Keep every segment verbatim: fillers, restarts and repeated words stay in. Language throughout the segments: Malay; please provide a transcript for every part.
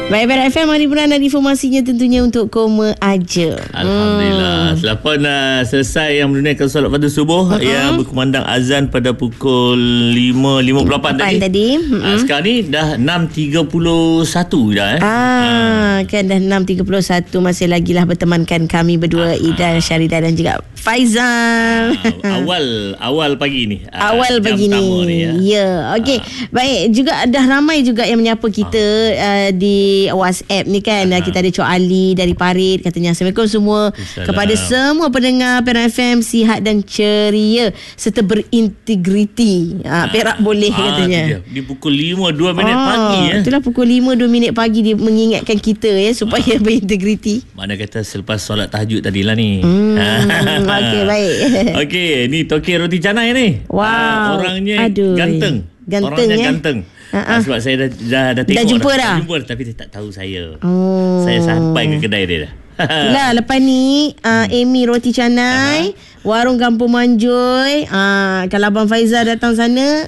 Baik, Berat F M, hari pun ada informasinya tentunya untuk Koma Aja. Alhamdulillah. Hmm. Selepas uh, selesai yang menunaikan solat pada subuh, uh-huh. yang berkumandang azan pada pukul lima lima puluh lapan tadi. tadi. Uh, uh, sekarang ni dah enam tiga puluh satu dah. Eh. Ah, uh. Kan dah enam tiga puluh satu. Masih lagi lah bertemankan kami berdua, uh-huh. Ida, Syarida dan juga Faizal. Uh, awal awal pagi ni. Uh, awal pagi ni. ni ya. ya. Okey. Uh. Baik, juga dah ramai juga yang menyapa kita uh. Uh, di WhatsApp ni kan. uh. Kita ada Cok Ali dari Parit, katanya Assalamualaikum semua. Salam. Kepada semua pendengar Perak F M, sihat dan ceria serta berintegriti. uh, Perak boleh uh, katanya. Dia. Di pukul lima dua minit uh, pagi ya. Itulah pukul lima dua minit pagi dia mengingatkan kita ya supaya uh. berintegriti. Mana kata selepas solat tahajud tadilah ni. Hmm. Okey, baik. Okey, ni Tokek Roti Canai ni. Wow. Uh, orangnya Aduh. ganteng. Ganteng orangnya ya. ganteng. Uh-uh. Sebab saya dah dah, dah tengok dah jumpa dah. dah. Jumpa tapi dia tak tahu saya. Oh. Saya sampai ke kedai dia dah. Itulah lepas ni uh, Amy Roti Canai, uh-huh. Warung Kampung Manjoy. uh, Kalau Abang Faizal datang sana,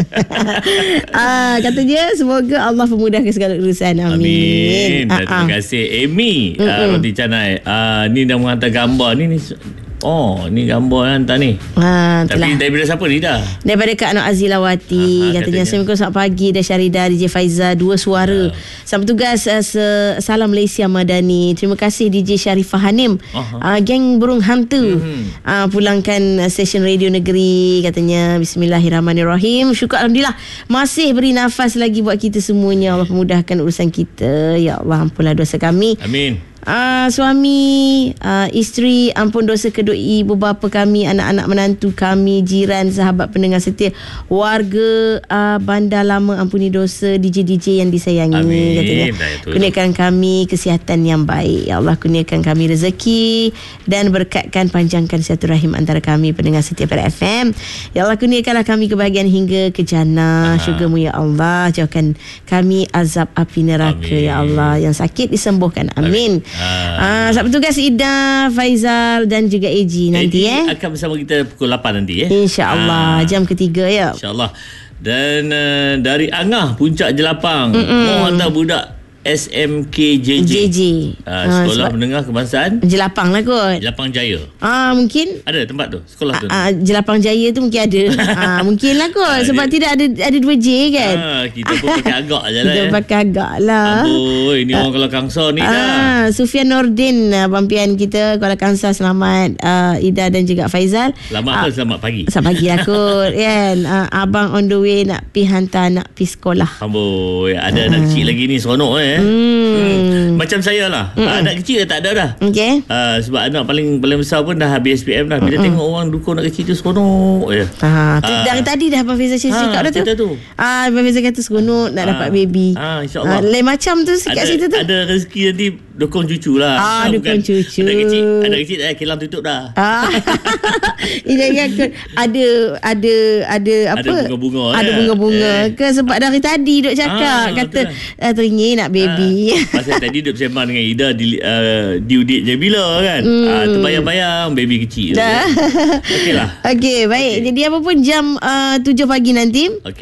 uh, kata dia semoga Allah memudahkan segala urusan. Amin, Amin. Dan uh-uh. terima kasih Amy uh, Roti Canai. uh, Ni dah menghantar gambar ni, ni. Oh, ni gambar yang hantar ni. Ha, tapi daripada siapa ni dah? Daripada Kak Nok Azilawati. Aha, katanya Assalamualaikum, selamat pagi. Dan Syarida, D J Faizal, dua suara. Ha. Selamat tugas. Uh, salam Malaysia Madani. Terima kasih D J Sharifah Hanim. Uh, geng burung hantu. Mm-hmm. Uh, pulangkan uh, stesen radio negeri. Katanya Bismillahirrahmanirrahim. Syukur Alhamdulillah masih beri nafas lagi buat kita semuanya. Allah memudahkan urusan kita. Ya Allah, ampunlah dosa kami. Amin. Uh, suami, uh, isteri, ampun dosa kedua ibu bapa kami, anak-anak menantu kami, jiran, sahabat pendengar setia, warga uh, Bandar Lama, ampuni dosa D J D J yang disayangi. Amin. Katanya. Kurniakan kami kesihatan yang baik. Ya Allah, kurniakan kami rezeki dan berkatkan, panjangkan silaturahim antara kami pendengar setia Perak F M. Ya Allah, kurniakanlah kami kebahagiaan hingga ke jannah syurga-Mu ya Allah. Jauhkan kami azab api neraka. Amin. Ya Allah, yang sakit disembuhkan. Amin. Amin. Ah, selamat bertugas Ida, Faizal dan juga A G nanti eh. Akan bersama kita pukul lapan nanti eh. InsyaAllah ah. jam ketiga ya. InsyaAllah. Dan uh, dari Angah Puncak Jelapang, mau hantar budak S M K J J, J J. Uh, Sekolah uh, Menengah Kebangsaan Jelapang lah kot. Jelapang Jaya. Ah, mungkin ada tempat tu, sekolah tu. Ah, Jelapang Jaya tu mungkin ada. ah, mungkin lah kot. Sebab tidak ada ada dua J kan. Ah, kita pun pakai agak je lah. Kita eh. pakai agak lah. Amboi, ni orang Kuala Kangsar ni ah, dah. Sufian Nordin, pampian kita Kuala Kangsar. Selamat uh, Ida dan juga Faizal. Selamat ah, selamat pagi. Selamat pagi lah kot. Kan? Uh, abang on the way nak pergi hantar anak pergi sekolah. Amboi, ada anak kecil lagi ni seronok eh. Hmm. Hmm. Macam saya lah. Mm-mm. Anak kecil tak ada dah. Okay. Uh, sebab anak paling paling besar pun dah habis S P M dah. Bila Mm-mm. tengok orang dukung anak kecil tu seronok je. Ha, uh, dari tadi dah Abang Faizal cakap dah tu. tu. Ah, Abang Faizal kata seronok nak ha. dapat baby. Ah, insya-Allah. Ha, lain macam tu sikit ada, situ tu. Ada rezeki nanti dukung cucu lah. Ah, ha, dukung cucu. Anak kecil, anak kecil dah kilang tutup dah. Ah. Ini kan ada ada ada apa? Ada bunga-bunga. Ada ya. bunga-bunga eh. ke sebab dari tadi duk cakap ah, kata ah, teringin nak baby. Ah, pasal tadi duk bersembang dengan Ida di, uh, due date je bila kan. Hmm. Ah, terbayang-bayang baby kecil. Okeylah. Okey, baik. Okay. Jadi apa pun jam uh, tujuh pagi nanti. Okay.